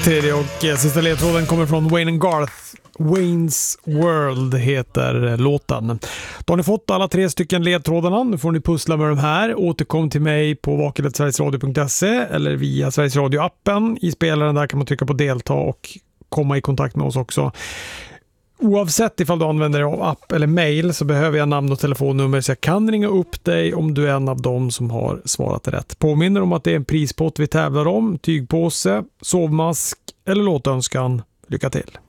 Tredje och sista ledtråden kommer från Wayne and Garth. Wayne's World heter låten. Då har ni fått alla 3 stycken ledtrådarna. Nu får ni pussla med de här. Återkom till mig på vakelet.sverigesradio.se eller via Sveriges Radio-appen. I spelaren där kan man trycka på delta och komma i kontakt med oss också. Oavsett ifall du använder dig av app eller mail så behöver jag namn och telefonnummer så jag kan ringa upp dig om du är en av dem som har svarat rätt. Påminner om att det är en prispott vi tävlar om, tygpåse, sovmask eller låtönskan. Lycka till!